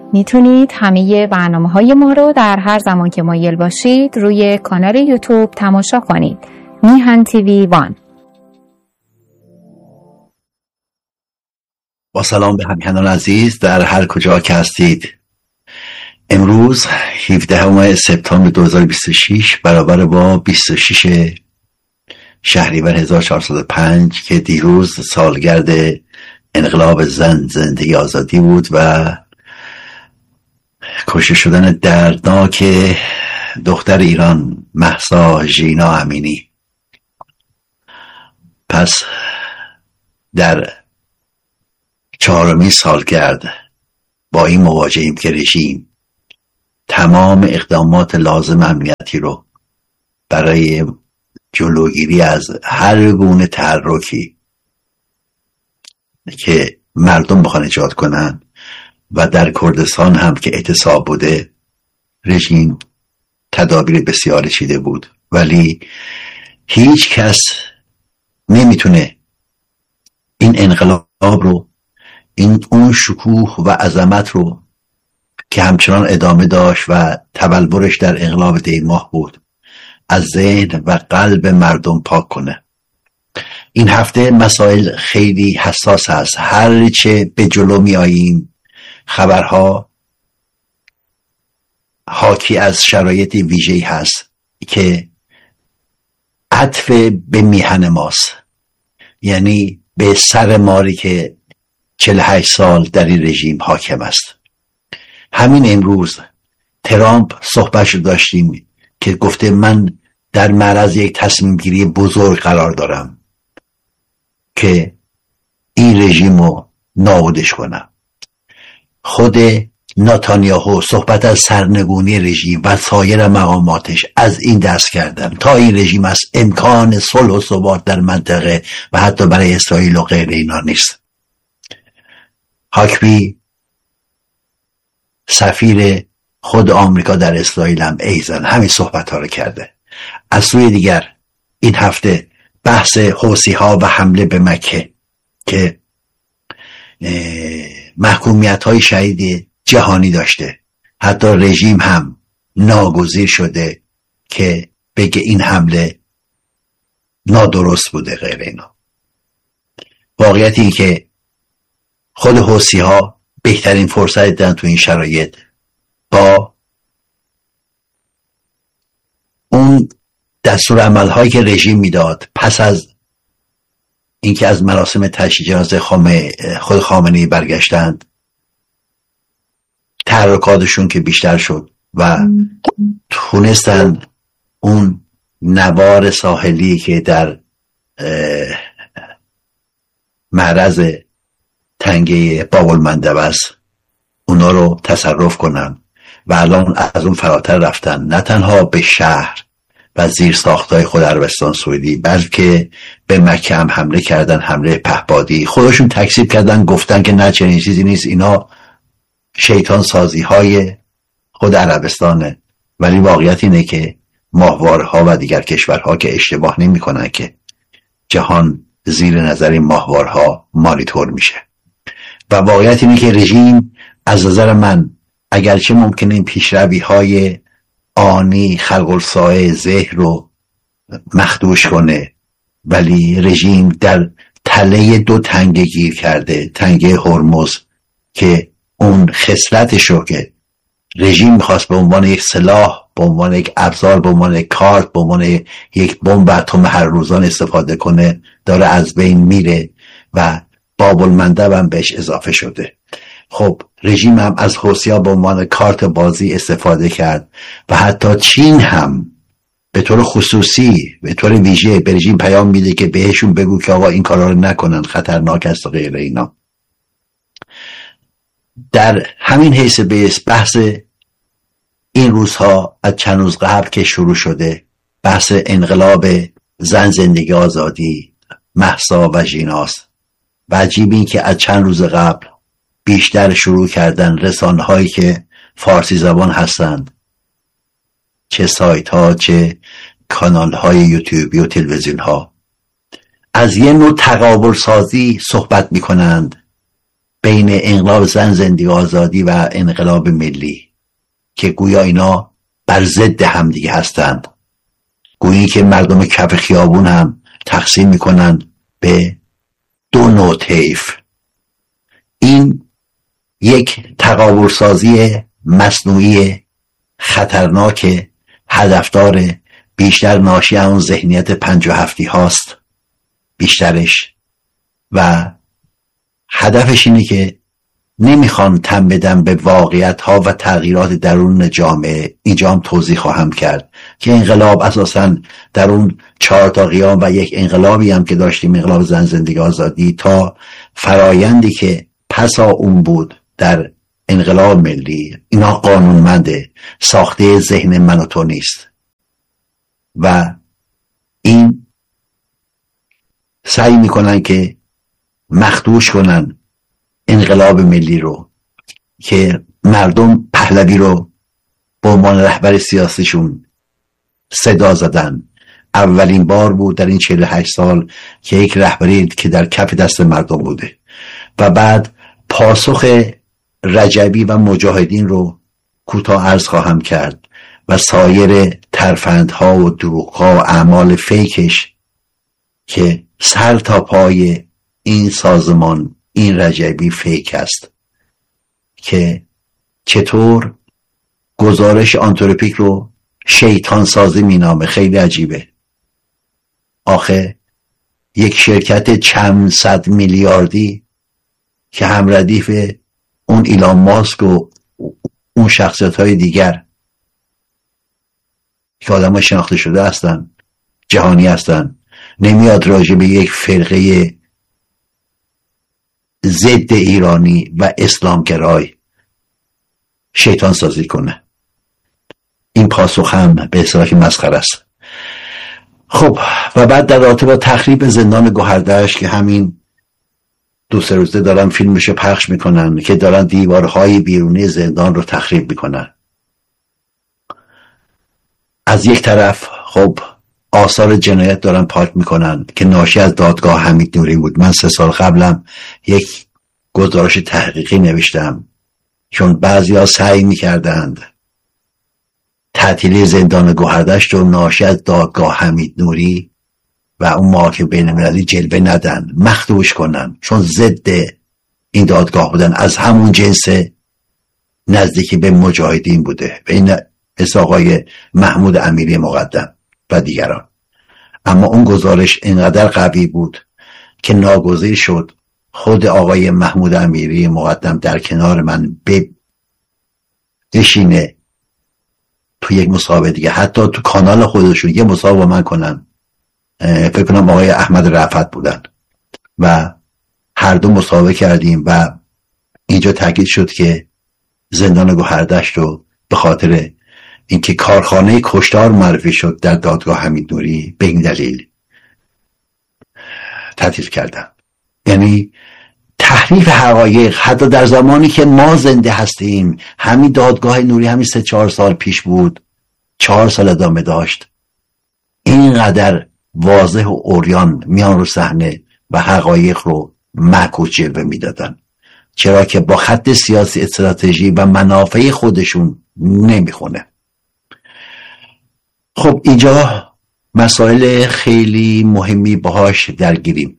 میتونید همه برنامه‌های ما رو در هر زمان که مایل باشید روی کانال یوتیوب تماشا کنید. میهن تیوی 1. با سلام به همیهنان عزیز در هر کجا که هستید. امروز 17 سپتامبر 2026 برابر با 26 شهریور 1405 که دیروز سالگرد انقلاب زن زندگی آزادی بود و کشته شدن دردناک دختر ایران مهسا ژینا امینی. پس در 4مین سالگرد با این مواجهیم که رژیم تمام اقدامات لازم امنیتی رو برای جلوگیری از هر گونه تحرکی که مردم بخوان ایجاد کنن و در کردستان هم که اعتصاب بوده رژیم تدابیر بسیاری چیده بود، ولی هیچ کس نمیتونه این انقلاب رو، اون شکوه و عظمت رو که همچنان ادامه داشت و تبلورش در انقلاب دیماه بود از ذهن و قلب مردم پاک کنه. این هفته مسائل خیلی حساس هست. هرچه به جلو می آییم خبرها حاکی از شرایط ویژه‌ای هست که عطف به میهن ماست، یعنی به سر ماری که 48 سال در این رژیم حاکم است. همین امروز ترامپ صحبتش داشتیم که گفته من در معرض یک تصمیم گیری بزرگ قرار دارم که این رژیم رو نابودش کنم. خود نتانیاهو صحبت از سرنگونی رژیم و سایر مقاماتش از این دست کردن تا این رژیم از امکان صلح و ثبات در منطقه و حتی برای اسرائیل و غیر اینا نیست. هاکبی سفیر خود آمریکا در اسرائیل هم ایزن همین صحبت ها رو کرده. از سوی دیگر این هفته بحث حوثی ها و حمله به مکه که محکومیت های شدید جهانی داشته، حتی رژیم هم ناگزیر شده که بگه این حمله نادرست بوده غیر اینا. واقعیت این که خود حوثی ها بهترین فرصت دیدن تو این شرایط با اون دستور عملهایی که رژیم میداد پس از اینکه از مراسم تشییع جنازه خود خامنه‌ای برگشتند، تحرکاتشون که بیشتر شد و تونستن اون نوار ساحلی که در معرض تنگه باب المندب است اونا رو تصرف کنن و الان از اون فراتر رفتن، نه تنها به شهر و زیر ساختای خود عربستان سعودی بلکه به مکه هم حمله کردن، حمله پهپادی. خودشون تکذیب کردن، گفتن که نه چنین چیزی نیست، اینا شیطان سازی های خود عربستانه. ولی واقعیت اینه که ماهوارها و دیگر کشورها که اشتباه نمی کنن که جهان زیر نظر این ماهوارها مانیتور میشه و واقعیت اینه که رژیم از نظر من اگرچه ممکنه این پیشروی های آنی خلق الساعه ذهن رو مخدوش کنه، ولی رژیم در تله دو تنگه گیر کرده. تنگه هرمز که اون خصلتش رو که رژیم میخواست به عنوان یک سلاح، به عنوان یک ابزار، به عنوان یک کارت، به عنوان یک بمب اتم هر روزان استفاده کنه داره از بین میره و باب المندب هم بهش اضافه شده. خب رژیم هم از حوثی‌ها به عنوان کارت بازی استفاده کرد و حتی چین هم به طور خصوصی به طور ویژه به رژیم پیام میده که بهشون بگو که آقا این کارا رو نکنن، خطرناک است و غیره اینا. در همین حیث بحث این روزها از چند روز قبل که شروع شده، بحث انقلاب زن زندگی آزادی مهسا و ژیناست و عجیب این که از چند روز قبل بیشتر شروع کردن رسانه‌هایی که فارسی زبان هستند، چه سایت ها چه کانال های یوتیوبی و تلویزیون ها، از یه نوع تقابل سازی صحبت می کنند بین انقلاب زن زندگی آزادی و انقلاب ملی که گویا اینا بر ضد هم دیگه هستند، گویی که مردم کف خیابون هم تقسیم میکنن به دو نوع طیف. این یک تقابلسازی مصنوعی خطرناک هدفدار بیشتر ناشی از اون ذهنیت 57 هاست بیشترش، و هدفش اینه که نمیخوان تن بدن به واقعیت ها و تغییرات درون جامعه. اینجا هم توضیح خواهم کرد که انقلاب اساساً در اون 4 تا قیام و یک انقلابی هم که داشتیم، انقلاب زن زندگی آزادی، تا فرایندی که پسا اون بود در انقلاب ملی، اینا قانونمنده، ساخته ذهن من و تو نیست. و این سعی میکنن که مخدوش کنن انقلاب ملی رو که مردم پهلوی رو به عنوان رهبر سیاسیشون صدا زدن. اولین بار بود در این 48 سال که یک رهبری که در کف دست مردم بوده. و بعد پاسخ رجبی و مجاهدین رو کوتاه عرض خواهم کرد و سایر ترفندها و دروغها و اعمال فیکش که سر تا پای این سازمان، این رجبی فیک است، که چطور گزارش آنتروپیک رو شیطان سازی می نامه. خیلی عجیبه. آخه یک شرکت چند صد میلیاردی که هم ردیف اون ایلان ماسک و اون شخصیت های دیگر که آدم ها شناخته شده هستن، جهانی هستن، نمیاد راجع به یک فرقه ضد ایرانی و اسلامگرای شیطان سازی کنه. این پاسخ هم به اصطلاح مسخره است. خب و بعد در رابطه با تخریب زندان گوهردشت که همین 2-3 روزه دارن فیلمشو پخش میکنن که دارن دیوارهای بیرونی زندان رو تخریب میکنن. از یک طرف خب آثار جنایت دارن پاک میکنن که ناشی از دادگاه حمید نوری بود. من 3 سال قبلم یک گزارش تحقیقی نوشتم چون بعضیا سعی میکردند تعطیلی زندان گوهردشت رو ناشی از دادگاه حمید نوری و اون محاکم بین‌المللی جلوه ندن، مخدوش کنن، چون ضد این دادگاه بودن. از همون جنس نزدیکی به مجاهدین بوده، به این آقای محمود امیری مقدم و دیگران. اما اون گزارش اینقدر قوی بود که ناگزیر شد خود آقای محمود امیری مقدم در کنار من بشینه تو یک مسابقه دیگه، حتی تو کانال خودشون یه مسابقه با من کنن. فکر کنم آقای احمد رفعت بودن و هر دو مسابقه کردیم و اینجا تاکید شد که زندان گوهردشت رو به خاطر اینکه کارخانه کشتار معرفی شد در دادگاه حمید نوری به این دلیل تعطیل کردن. یعنی تحریف حقایق حتی در زمانی که ما زنده هستیم. همین دادگاه نوری همین 3-4 سال پیش بود، 4 سال ادامه داشت. اینقدر واضح و عریان میان رو صحنه و حقایق رو معکوس جلوه میدادن، چرا که با خط سیاسی، استراتژی و منافع خودشون نمیخونه. خب اینجا مسائل خیلی مهمی باهاش درگیریم.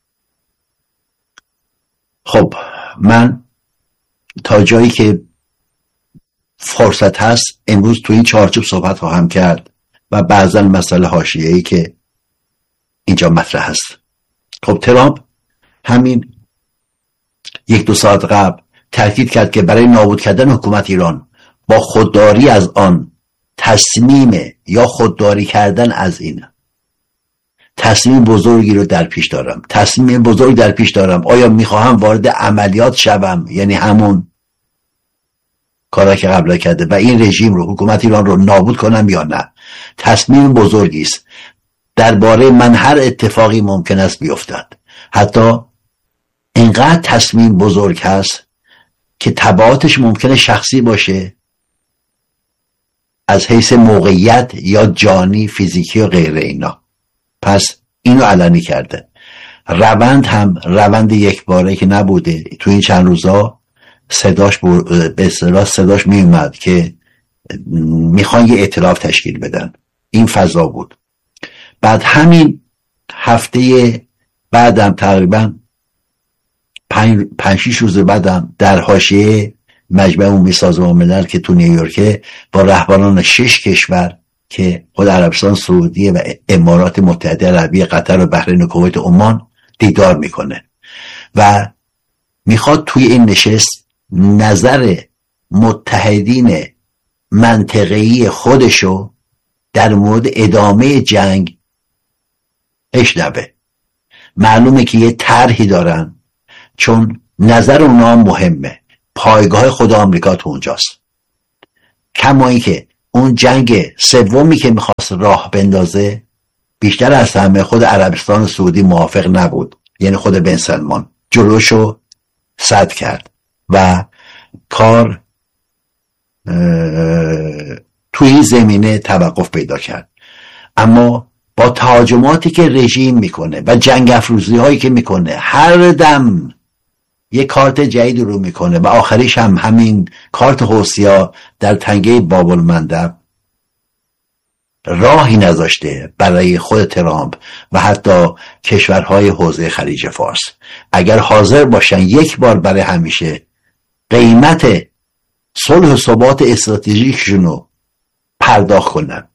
خب من تا جایی که فرصت هست امروز تو این چارچوب صحبت خواهم کرد و بعضا مسئله حاشیه‌ای که اینجا مطرح هست. خب ترامپ همین 1-2 ساعت قبل تاکید کرد که برای نابود کردن حکومت ایران با خودداری از آن تصمیم یا خودداری کردن از این تصمیم بزرگی رو در پیش دارم. تصمیم بزرگ در پیش دارم. آیا میخواهم وارد عملیات شوم، یعنی همون کارا که قبلا کرده و این رژیم رو، حکومت ایران رو نابود کنم یا نه؟ تصمیم بزرگی است. درباره من هر اتفاقی ممکن است بیفتد. حتی اینقدر تصمیم بزرگ هست که تبعاتش ممکنه شخصی باشه، از حیث موقعیت یا جانی، فیزیکی و غیره اینا. پس اینو علنی کرده روند هم روند یک باره که نبوده. تو این چند روزا صداش به اصطلاح صداش می اومد که میخوان یه ائتلاف تشکیل بدن. این فضا بود. بعد همین هفته بعدم تقریبا 5-6 روز بعدم در حاشیه مجمع عمومی سازمان ملل که تو نیویورک با رهبران 6 کشور که خود عربستان سعودی و امارات متحده عربی، قطر و بحرین و کویت و عمان دیدار میکنه و میخواد توی این نشست نظر متحدین منطقه‌ای خودشو در مورد ادامه جنگ بشنوه. معلومه که یه طرحی دارن، چون نظر اونا مهمه. پایگاه خود آمریکا تو اونجاست. کما این که اون جنگ سومی که میخواست راه بندازه بیشتر از همه خود عربستان سعودی موافق نبود، یعنی خود بن سلمان جلوشو سد کرد و کار توی این زمینه توقف پیدا کرد. اما با تهاجماتی که رژیم میکنه و جنگ افروزی هایی که میکنه، هر دم یه کارت جدید رو میکنه و آخریش هم همین کارت حوثی‌ها در تنگه باب المندب راهی نذاشته برای خود ترامپ و حتی کشورهای حوزه خلیج فارس اگر حاضر باشن یک بار برای همیشه قیمت صلح و ثبات استراتژیکشون رو پرداخت کنن.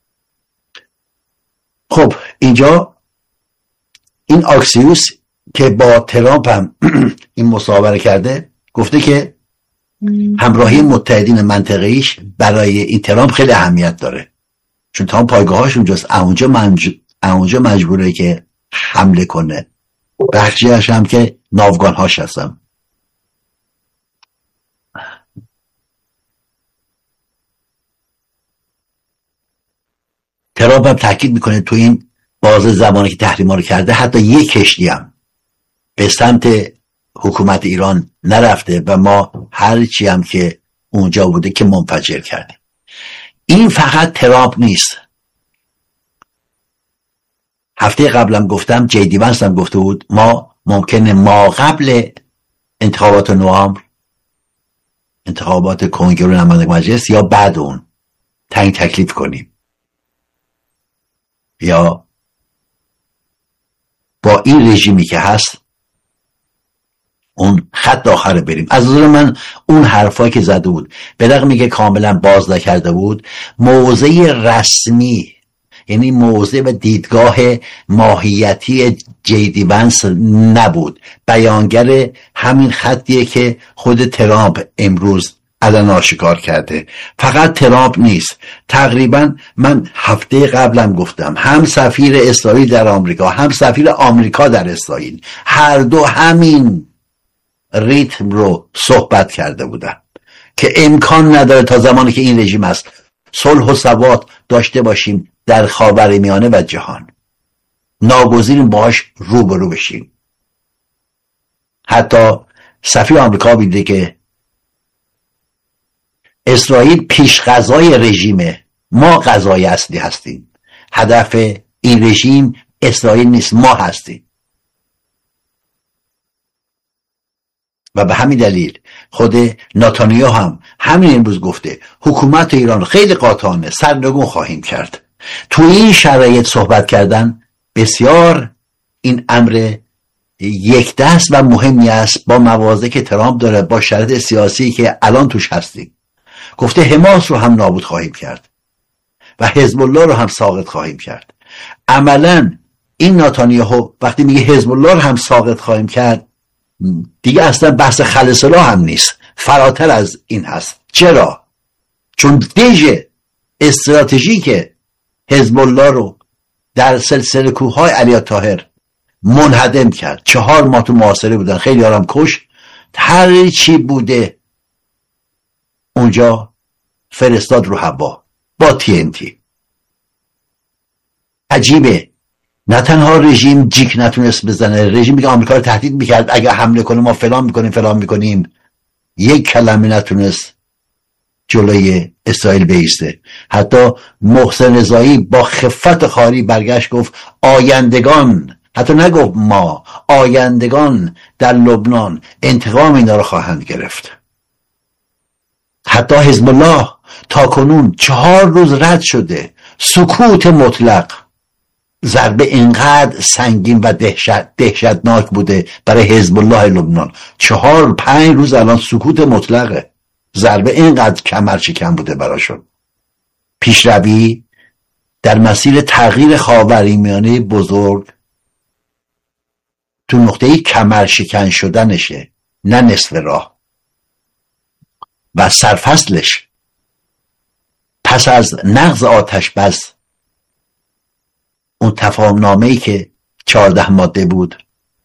خب اینجا این آکسیوس که با ترامپ هم این مصاحبه کرده گفته که همراهی متحدین منطقه‌ایش برای این ترامپ خیلی اهمیت داره، چون تمام پایگاهاش اونجاست. اونجا مجبوره که حمله کنه. بخشیش هم که ناوگانهاش هستن. ترامپ هم تاکید میکنه تو این باز زمانی که تحریما رو کرده حتی یک کشتی هم به سمت حکومت ایران نرفته و ما هر چی هم که اونجا بوده که منفجر کردیم. این فقط ترامپ نیست. هفته قبلم گفتم، جی دی ونس هم گفته بود ما ممکنه ما قبل انتخابات نوامبر، انتخابات کنگره نمایندگان مجلس، یا بعد اون تعیین تکلیف کنیم یا با این رژیمی که هست اون خط آخر بریم. از نظر من اون حرفایی که زده بود به رغمی که کاملا باز نکرده بود، موضع رسمی، یعنی موضع و دیدگاه ماهیتی جی دی ونس نبود. بیانگر همین خطیه که خود ترامپ امروز علن آشکار کرده. فقط ترامپ نیست، تقریبا من هفته قبلم گفتم هم سفیر اسرائیل در آمریکا هم سفیر آمریکا در اسرائیل هر دو همین ریتم رو صحبت کرده بودن که امکان نداره تا زمانی که این رژیم است صلح و ثبات داشته باشیم در خاورمیانه و جهان. ناگزیریم باهاش روبرو بشیم. حتی سفیر آمریکا بیده که اسرائیل پیش غذای رژیمه، ما غذای اصلی هستیم. هدف این رژیم اسرائیل نیست، ما هستیم. و به همین دلیل خود نتانیاهو هم همین امروز گفته حکومت ایران خیلی قاطعانه سرنگون خواهیم کرد. تو این شرایط صحبت کردن بسیار این امر یک دست و مهمی است با مواضعی که ترامپ داره، با شرایط سیاسی که الان توش هستیم. گفته حماس رو هم نابود خواهیم کرد و حزب الله رو هم ساقط خواهیم کرد. عملا این نتانیاهو وقتی میگه حزب الله رو هم ساقط خواهیم کرد، دیگه اصلا بحث خلسلا هم نیست، فراتر از این هست. چرا؟ چون دژ استراتژیک حزب الله رو در سلسله کوههای علی طاهر منهدم کرد. 4 ماه تو محاصره بودن، خیلی آرام کش، هر چی بوده اونجا فرستاد رو هوا با TNT. عجیبه، نه تنها رژیم جیک نتونست بزنه، رژیم میگه آمریکا رو تهدید میکرد اگه حمله کنه ما فلان میکنیم، یک کلمه نتونست جلوی اسرائیل بیسته. حتی محسن رضایی با خفت خاری برگشت گفت آیندگان حتی نگفت ما، آیندگان در لبنان انتقام اینا رو خواهند گرفت. حتی حزب الله تا کنون 4 روز رد شده، سکوت مطلق. ضربه اینقدر سنگین و دهشتناک بوده برای حزب الله لبنان. 4-5 روز الان سکوت مطلقه. ضربه اینقدر کمرشکن بوده براشون. پیشروی در مسیر تغییر خاورمیانه بزرگ تو نقطه کمرشکن شدنشه، نه نصف راه. و سرفصلش پس از نقض آتش بس، اون تفاهمنامه‌ای که 14 ماده بود،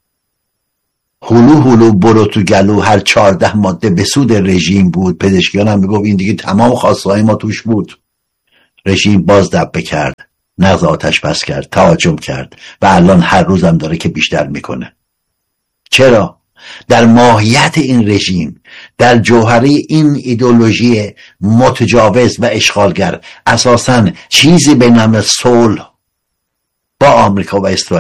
هلو برو تو گلو، هر 14 ماده به سود رژیم بود. پزشکیان هم میگفت این دیگه تمام خواستهای ما توش بود. رژیم باز دبه کرد، نقض آتش بس کرد، تهاجم کرد و الان هر روزم داره که بیشتر میکنه. چرا؟ در ماهیت این رژیم، در جوهره این ایدئولوژی متجاوز و اشغالگر، اساساً چیزی به نام صلح با آمریکا و اسرائیل